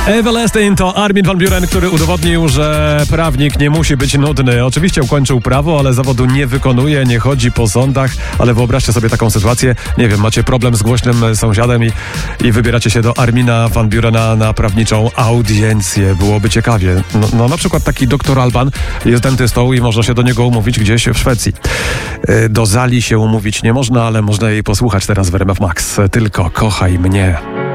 Everlasting to Armin van Buuren, który udowodnił, że prawnik nie musi być nudny. Oczywiście ukończył prawo, ale zawodu nie wykonuje, nie chodzi po sądach, ale wyobraźcie sobie taką sytuację, nie wiem, macie problem z głośnym sąsiadem i wybieracie się do Armina van Buurena na prawniczą audiencję. Byłoby ciekawie. No na przykład taki doktor Alban jest dentystą i można się do niego umówić gdzieś w Szwecji. Do Zali się umówić nie można, ale można jej posłuchać teraz w RMF Max. Tylko kochaj mnie.